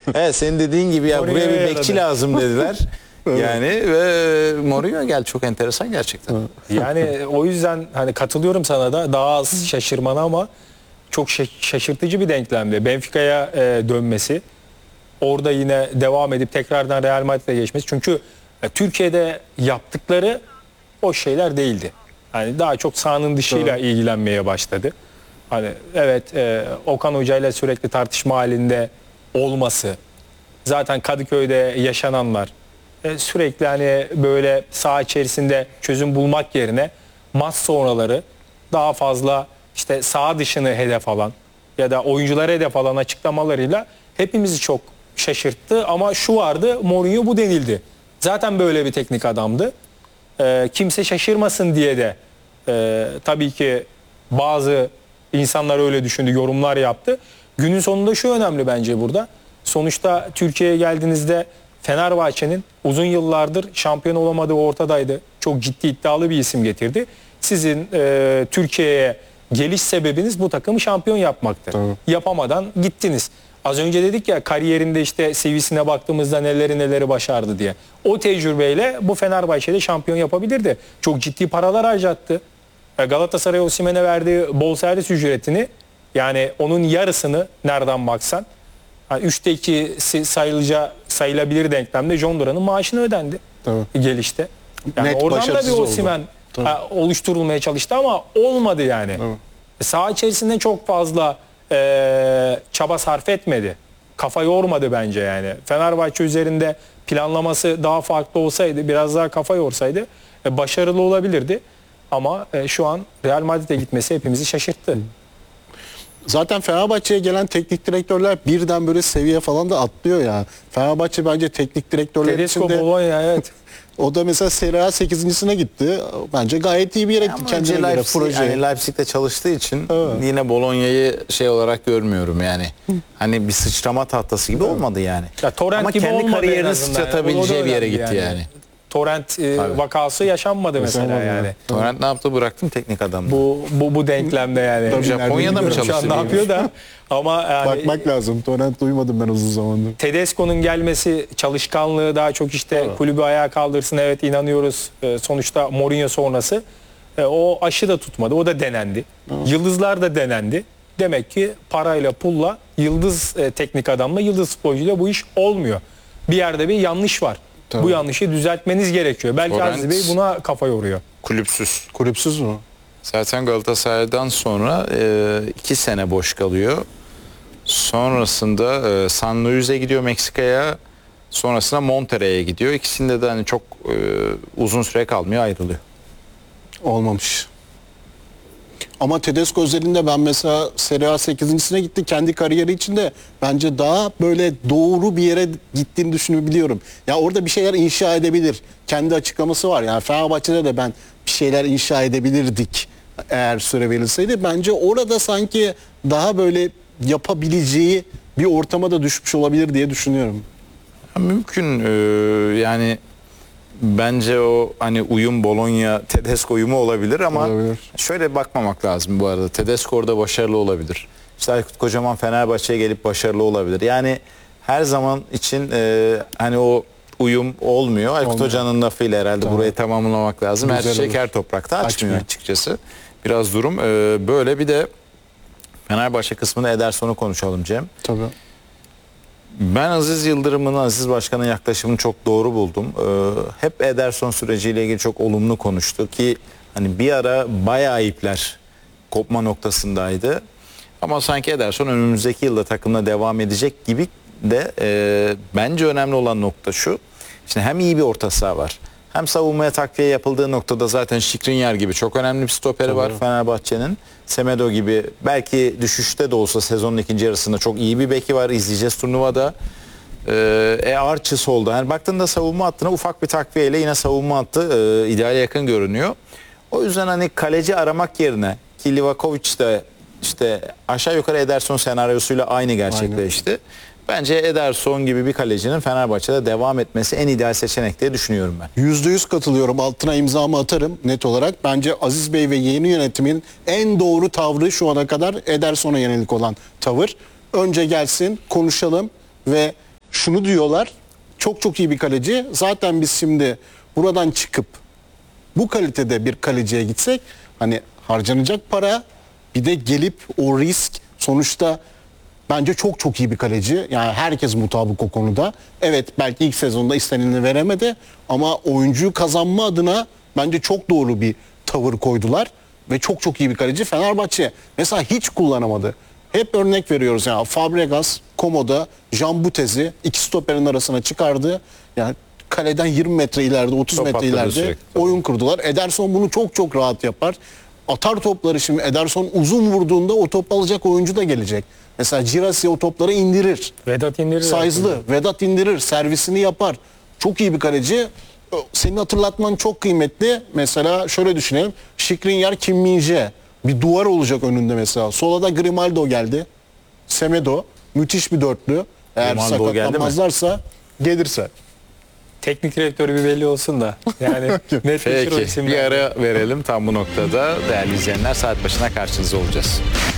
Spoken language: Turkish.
Evet, senin dediğin gibi ya, buraya bir bekçi lazım dediler. Yani ve Mourinho geldi, çok enteresan gerçekten. Yani o yüzden hani katılıyorum sana da, daha az şaşırmana ama çok şaşırtıcı bir denklemdi. Benfica'ya dönmesi, orada yine devam edip tekrardan Real Madrid'e geçmesi. Çünkü Türkiye'de yaptıkları o şeyler değildi. Hani daha çok sahanın dışıyla ilgilenmeye başladı. Hani evet, Okan Hoca ile sürekli tartışma halinde olması, zaten Kadıköy'de yaşananlar, sürekli hani böyle saha içerisinde çözüm bulmak yerine maç sonraları daha fazla işte saha dışını hedef alan ya da oyuncuları hedef alan açıklamalarıyla hepimizi çok şaşırttı. Ama şu vardı, Mourinho bu denildi. Zaten böyle bir teknik adamdı. Kimse şaşırmasın diye de tabii ki bazı insanlar öyle düşündü, yorumlar yaptı. Günün sonunda şu önemli bence burada. Sonuçta Türkiye'ye geldiğinizde Fenerbahçe'nin uzun yıllardır şampiyon olamadığı ortadaydı. Çok ciddi, iddialı bir isim getirdi. Sizin Türkiye'ye geliş sebebiniz bu takımı şampiyon yapmaktı. Tabii. Yapamadan gittiniz. Az önce dedik ya, kariyerinde işte CV'sine baktığımızda neleri başardı diye. O tecrübeyle bu Fenerbahçe'de şampiyon yapabilirdi. Çok ciddi paralar harcattı. Galatasaray Osimhen'e verdiği bonservis ücretini, yani onun yarısını nereden baksan, yani 3'te 2'si sayılabilir denklemde John Duran'ın maaşını ödendi. Tabii. Gelişte. Yani Net oradan da bir başarısız oldu. Osimhen Tabii. oluşturulmaya çalıştı ama olmadı yani. Tabii. Saha içerisinde çok fazla çaba sarf etmedi. Kafa yormadı bence yani. Fenerbahçe üzerinde planlaması daha farklı olsaydı, biraz daha kafa yorsaydı başarılı olabilirdi. Ama şu an Real Madrid'e gitmesi hepimizi şaşırttı. Zaten Fenerbahçe'ye gelen teknik direktörler birden böyle seviye falan da atlıyor ya. Fenerbahçe bence teknik direktörler Tedesco, içinde, Bologna, evet. o da mesela Serie A 8.sine gitti. Bence gayet iyi bir yere gitti Ama kendine önce göre Leipzig, proje. yani Leipzig'te çalıştığı için Evet. yine Bologna'yı şey olarak görmüyorum yani. Hani bir sıçrama tahtası gibi olmadı yani. Ya Torrent Ama gibi kendi olmadı en kariyerini azından. sıçratabileceği O da bir yere önemli gitti yani. Torrent vakası yaşanmadı mesela Yaşanmadı yani. Torrent ne yaptı? Bıraktım teknik adamı. Bu denklemde yani. Tabii, Japonya'da mı Bilmiyorum şu an çalıştı? ne yapıyor da, ama yani Bakmak lazım. Torrent duymadım ben uzun zamandır. Tedesco'nun gelmesi, çalışkanlığı daha çok işte kulübü ayağa kaldırsın, evet inanıyoruz. Sonuçta Mourinho sonrası o aşı da tutmadı, o da denendi. Yıldızlar da denendi. Demek ki parayla, pulla, yıldız teknik adamla, yıldız sporcuyla bu iş olmuyor. Bir yerde bir yanlış var. Tabii. Bu yanlışı düzeltmeniz gerekiyor. Belki Torrent- Aziz Bey buna kafa yoruyor. Kulüpsüz. Kulüpsüz mü? Zaten Galatasaray'dan sonra 2 sene boş kalıyor. Sonrasında San Luis'e gidiyor, Meksika'ya. Sonrasında Monterrey'e gidiyor. İkisinde de hani çok uzun süre kalmıyor, ayrılıyor. Olmamış. Ama Tedesco özelinde ben mesela Serie A 8.sine gitti. Kendi kariyeri içinde bence daha böyle doğru bir yere gittiğini düşünebiliyorum. Ya orada bir şeyler inşa edebilir. Kendi açıklaması var. Yani Fenerbahçe'de de ben bir şeyler inşa edebilirdik eğer süre verilseydi. Bence orada sanki daha böyle yapabileceği bir ortama da düşmüş olabilir diye düşünüyorum. Ya mümkün yani bence o hani uyum Bologna Tedesco uyumu olabilir ama Olabilir. şöyle bakmamak lazım bu arada. Tedesco orada başarılı olabilir. İşte Aykut Kocaman Fenerbahçe'ye gelip başarılı olabilir. Yani her zaman için hani o uyum olmuyor. Aykut Olmuyor. Hoca'nın lafıyla herhalde Tamam. burayı tamamlamak lazım. Her Güzel çiçek olur. her toprakta açmıyor Açmıyor. açıkçası. Biraz durum böyle. Bir de Fenerbahçe kısmında Ederson'u konuşalım Cem. Tabii. Ben Aziz Yıldırım'ın, Aziz Başkan'ın yaklaşımını çok doğru buldum. Hep Ederson süreciyle ilgili çok olumlu konuştu ki hani bir ara bayağı ipler kopma noktasındaydı. Ama sanki Ederson önümüzdeki yılda takımla devam edecek gibi de bence önemli olan nokta şu. Şimdi hem iyi bir orta saha var. Hem savunmaya takviye yapıldığı noktada zaten Skriniar gibi çok önemli bir stoperi var Fenerbahçe'nin. Semedo gibi belki düşüşte de olsa sezonun ikinci yarısında çok iyi bir beki var. İzleyeceğiz turnuvada. Archie solda. Yani baktığında savunma hattına ufak bir takviyeyle yine savunma hattı ideale yakın görünüyor. O yüzden hani kaleci aramak yerine ki Livakovic de işte aşağı yukarı Ederson senaryosuyla aynı gerçekleşti. Bence Ederson gibi bir kalecinin Fenerbahçe'de devam etmesi en ideal seçenek diye düşünüyorum ben. %100 katılıyorum. Altına imzamı atarım net olarak. Bence Aziz Bey ve yeni yönetimin en doğru tavrı şu ana kadar Ederson'a yönelik olan tavır. Önce gelsin, konuşalım ve şunu diyorlar. Çok çok iyi bir kaleci. Zaten biz şimdi buradan çıkıp bu kalitede bir kaleciye gitsek hani harcanacak para, bir de gelip o risk, sonuçta bence çok çok iyi bir kaleci. Yani herkes mutabık o konuda. Evet, belki ilk sezonda istenileni veremedi ama oyuncuyu kazanma adına bence çok doğru bir tavır koydular ve çok çok iyi bir kaleci. Fenerbahçe mesela hiç kullanamadı. Hep örnek veriyoruz yani Fabregas, Komoda, Jean Butez'i iki stoperin arasına çıkardı. Yani kaleden 20 metre ileride, 30 Top metre atladı ileride sürekli. oyun kurdular. Ederson bunu çok çok rahat yapar. Atar topları, şimdi Ederson uzun vurduğunda o top alacak oyuncu da gelecek. Mesela Girassi o topları indirir. Vedat indirir. Size'lı. Vedat indirir. Servisini yapar. Çok iyi bir kaleci. Senin hatırlatman çok kıymetli. Mesela şöyle düşünelim. Skriniar, Kim Min-jae. Bir duvar olacak önünde mesela. Sola da Grimaldo geldi. Semedo. Müthiş bir dörtlü. Eğer Grimaldo geldi mi? sakatlanmazlarsa gelirse. Teknik direktörü bir belli olsun da. Yani netleşir o Peki isimler. bir ara verelim tam bu noktada. Değerli izleyenler, saat başına karşınızda olacağız.